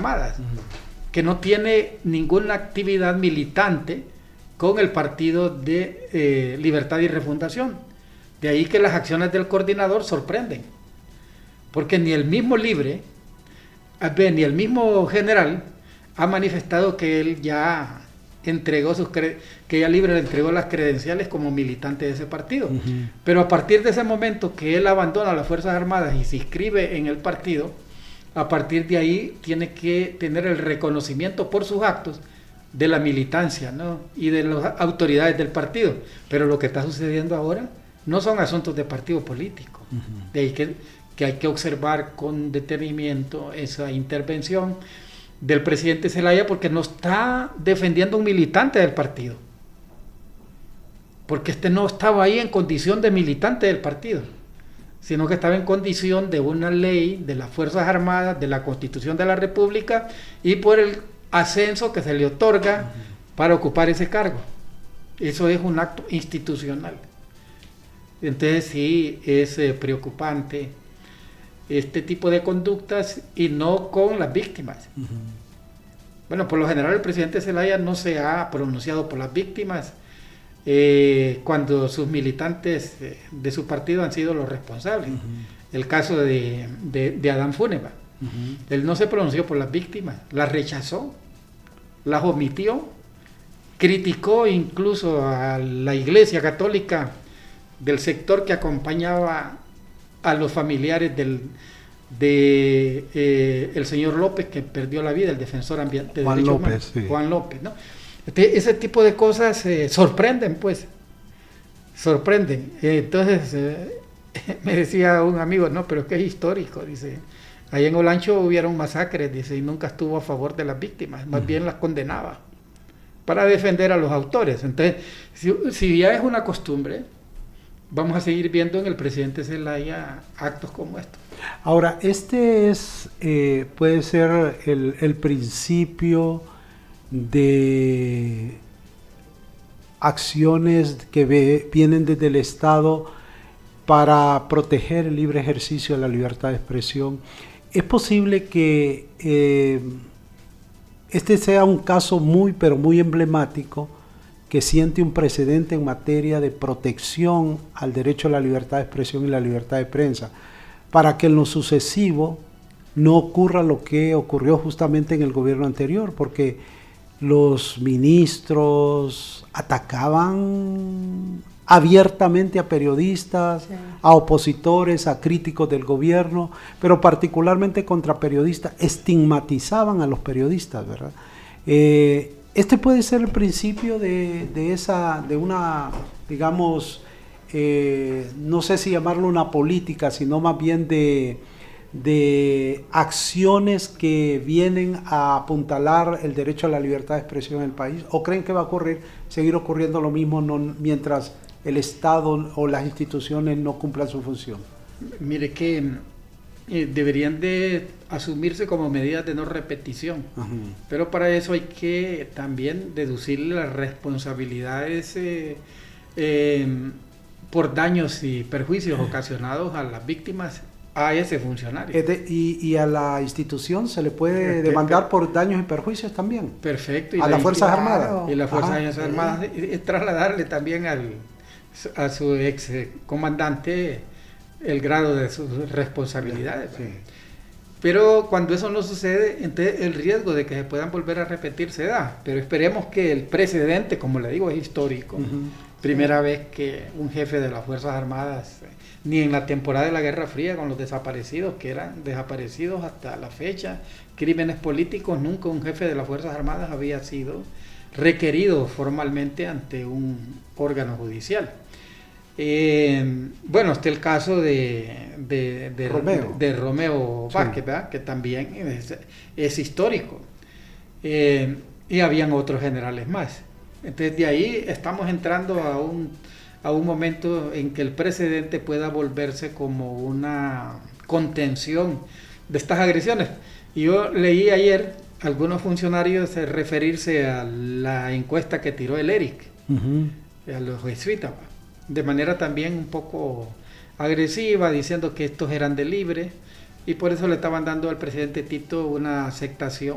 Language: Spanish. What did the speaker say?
Armadas, que no tiene ninguna actividad militante con el Partido de Libertad y Refundación. De ahí que las acciones del coordinador sorprenden, porque ni el mismo Libre, ni el mismo general ha manifestado que él ya entregó que ya Libre le entregó las credenciales como militante de ese partido. Pero a partir de ese momento que él abandona las Fuerzas Armadas y se inscribe en el partido, a partir de ahí tiene que tener el reconocimiento por sus actos de la militancia, ¿no? Y de las autoridades del partido. Pero lo que está sucediendo ahora no son asuntos de partido político. De ahí que hay que observar con detenimiento esa intervención del presidente Zelaya, porque no está defendiendo a un militante del partido, porque no estaba ahí en condición de militante del partido, sino que estaba en condición de una ley de las Fuerzas Armadas, de la Constitución de la República y por el ascenso que se le otorga para ocupar ese cargo. Eso es un acto institucional. Entonces sí es preocupante este tipo de conductas, y no con las víctimas. Bueno, por lo general el presidente Zelaya no se ha pronunciado por las víctimas cuando sus militantes de su partido han sido los responsables. El caso de Adán Fúneba. Él no se pronunció por las víctimas, las rechazó, las omitió, criticó incluso a la Iglesia Católica del sector que acompañaba a los familiares el señor López, que perdió la vida, el defensor ambiental de derechos humanos, Juan López, ¿no? Ese tipo de cosas sorprenden, pues, sorprenden. Entonces me decía un amigo, no, pero es que es histórico, dice, ahí en Olancho hubieron masacres, dice, y nunca estuvo a favor de las víctimas, más bien las condenaba para defender a los autores. Entonces, si ya es una costumbre, vamos a seguir viendo en el presidente Zelaya actos como estos. Ahora, puede ser el principio de acciones que vienen desde el Estado para proteger el libre ejercicio de la libertad de expresión. Es posible que este sea un caso pero muy emblemático, que siente un precedente en materia de protección al derecho a la libertad de expresión y la libertad de prensa, para que en lo sucesivo no ocurra lo que ocurrió justamente en el gobierno anterior, porque los ministros atacaban abiertamente a periodistas, sí, a opositores, a críticos del gobierno, pero particularmente contra periodistas, estigmatizaban a los periodistas, ¿verdad? Este puede ser el principio de una, digamos, no sé si llamarlo una política, sino más bien de acciones que vienen a apuntalar el derecho a la libertad de expresión en el país. ¿O creen que va a seguir ocurriendo lo mismo mientras el Estado o las instituciones no cumplan su función? Mire que deberían de asumirse como medidas de no repetición, pero para eso hay que también deducirle las responsabilidades por daños y perjuicios ocasionados a las víctimas a ese funcionario. Y a la institución se le puede demandar por daños y perjuicios también. Perfecto. A las Fuerzas Armadas. Y las Fuerzas Armadas es trasladarle también a su ex comandante el grado de sus responsabilidades. Sí. Pero cuando eso no sucede, entonces el riesgo de que se puedan volver a repetir se da. Pero esperemos que el precedente, como le digo, es histórico. Primera vez que un jefe de las Fuerzas Armadas, ni en la temporada de la Guerra Fría con los desaparecidos, que eran desaparecidos hasta la fecha, crímenes políticos, nunca un jefe de las Fuerzas Armadas había sido requerido formalmente ante un órgano judicial. Bueno, está el caso de Romeo Vázquez, ¿verdad? Que también es histórico, y habían otros generales más. Entonces de ahí estamos entrando a un momento en que el precedente pueda volverse como una contención de estas agresiones. Y yo leí ayer algunos funcionarios referirse a la encuesta que tiró el ERIC, a los jesuitas, de manera también un poco agresiva, diciendo que estos eran de Libre, y por eso le estaban dando al presidente Tito una aceptación